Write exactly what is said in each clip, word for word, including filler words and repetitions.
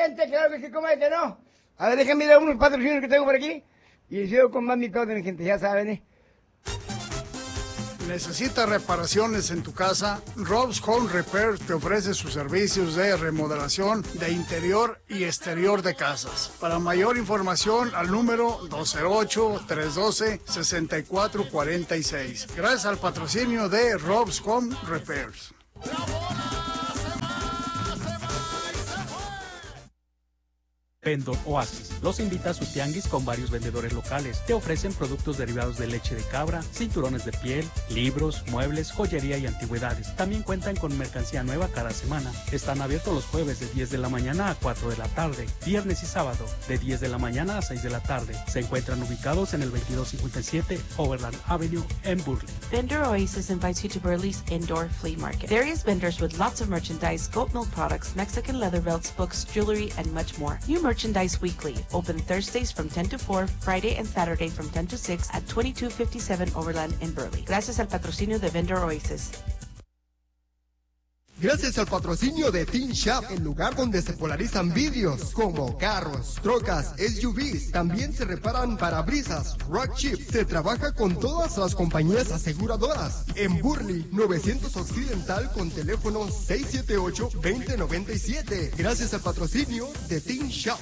gente, claro que sí, como es que no. A ver, déjenme ir a unos patrocinios que tengo por aquí. Y sigo con más mi mi gente, ya saben, ¿eh? ¿Necesitas reparaciones en tu casa? Rob's Home Repair te ofrece sus servicios de remodelación de interior y exterior de casas. Para mayor información, al número dos cero ocho, tres uno dos, seis cuatro cuatro seis. Gracias al patrocinio de Rob's Home Repairs. Vendor Oasis los invita a su tianguis con varios vendedores locales. Te ofrecen productos derivados de leche de cabra, cinturones de piel, libros, muebles, joyería y antigüedades. También cuentan con mercancía nueva cada semana. Están abiertos los jueves de diez de la mañana a cuatro de la tarde, viernes y sábado de diez de la mañana a seis de la tarde. Se encuentran ubicados en el veintidós cincuenta y siete Overland Avenue en Burley. Vendor Oasis invites you to Burley's indoor flea market. Various vendors with lots of merchandise, goat milk products, Mexican leather belts, books, jewelry, and much more. New Merchandise Weekly, open Thursdays from ten to four, Friday and Saturday from ten to six at twenty-two fifty-seven Overland in Burley. Gracias al patrocinio de Vendor Oasis. Gracias al patrocinio de Teen Shop, el lugar donde se polarizan vidrios como carros, trocas, S U Vs. También se reparan parabrisas, rock chips. Se trabaja con todas las compañías aseguradoras. En Burley, novecientos Occidental con teléfono seis siete ocho, dos cero nueve siete. Gracias al patrocinio de Teen Shop.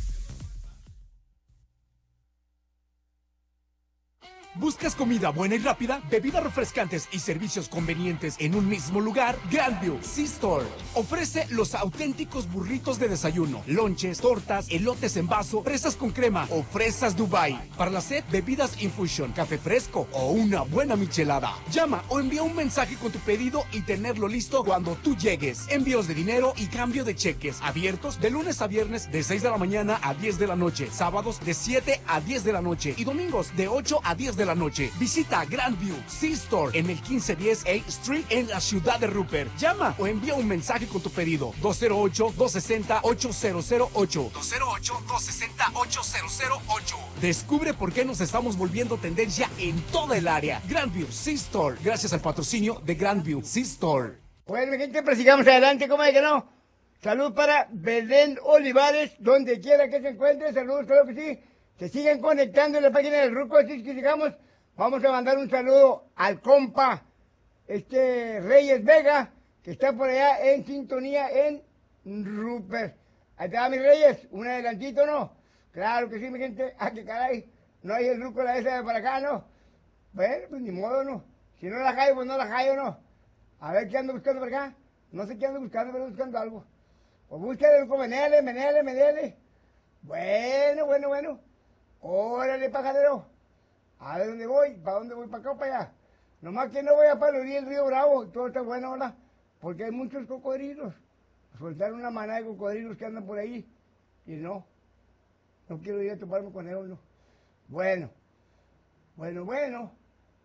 ¿Buscas comida buena y rápida, bebidas refrescantes y servicios convenientes en un mismo lugar? Grandview C-Store ofrece los auténticos burritos de desayuno, lonches, tortas, elotes en vaso, fresas con crema o fresas Dubai. Para la sed, bebidas infusion, café fresco o una buena michelada. Llama o envía un mensaje con tu pedido y tenerlo listo cuando tú llegues. Envíos de dinero y cambio de cheques abiertos de lunes a viernes de seis de la mañana a diez de la noche, sábados de siete a diez de la noche y domingos de ocho a diez de la noche. Visita Grandview C-Store en el quince diez A Street en la ciudad de Rupert. Llama o envía un mensaje con tu pedido. dos cero ocho, dos seis cero, ocho cero cero ocho. dos cero ocho, dos seis cero, ocho cero cero ocho. Descubre por qué nos estamos volviendo tendencia en toda el área. Grandview C-Store. Gracias al patrocinio de Grandview C-Store. Bueno, mi gente, pues sigamos adelante, ¿cómo es que no? Salud para Belén Olivares, donde quiera que se encuentre. Saludos, claro que sí. Se siguen conectando en la página del Ruco, así que sigamos. Vamos a mandar un saludo al compa, este Reyes Vega, que está por allá en sintonía en Rupert. Ahí está, mis Reyes, un adelantito, ¿no? Claro que sí, mi gente. Ah, que caray, no hay el Ruco la esa de para acá, ¿no? Bueno, pues ni modo, ¿no? Si no la hallo, pues no la hallo, ¿no? A ver qué ando buscando por acá. No sé qué ando buscando, pero ando buscando algo. Pues búscale, Ruco, menele, menele, menele. Bueno, bueno, bueno. Órale, pajadero. A ver dónde voy, para dónde voy, para acá o para allá. Nomás que no voy a paludir el río Bravo, todo está bueno ahora, porque hay muchos cocodrilos. Soltaron una manada de cocodrilos que andan por ahí, y no, no quiero ir a toparme con ellos, no. Bueno, bueno, bueno.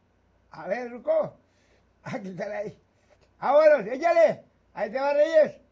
A ver, Ruco. Aquí está ahí. Vámonos, échale. Ahí te va, Reyes.